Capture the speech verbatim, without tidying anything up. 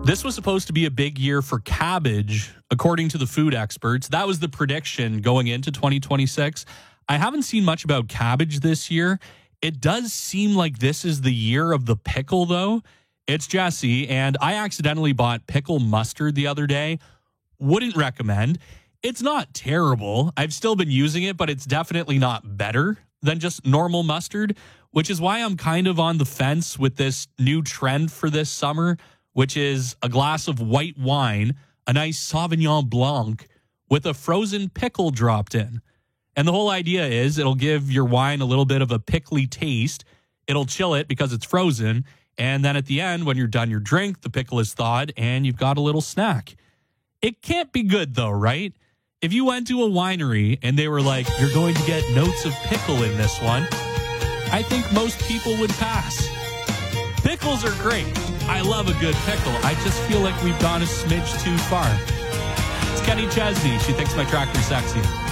This was supposed to be a big year for cabbage, according to the food experts. That was the prediction going into twenty twenty-six. I haven't seen much about cabbage this year. It does seem like this is the year of the pickle, though. It's Jesse, and I accidentally bought pickle mustard the other day. Wouldn't recommend. It's not terrible. I've still been using it, but it's definitely not better than just normal mustard, which is why I'm kind of on the fence with this new trend for this summer, which is a glass of white wine, a nice Sauvignon Blanc with a frozen pickle dropped in. And the whole idea is it'll give your wine a little bit of a pickly taste. It'll chill it because it's frozen. And then at the end, when you're done your drink, the pickle is thawed and you've got a little snack. It can't be good though, right? If you went to a winery and they were like, you're going to get notes of pickle in this one, I think most people would pass. Pickles are great. I love a good pickle. I just feel like we've gone a smidge too far. It's Kenny Chesney. She thinks my tractor's sexy.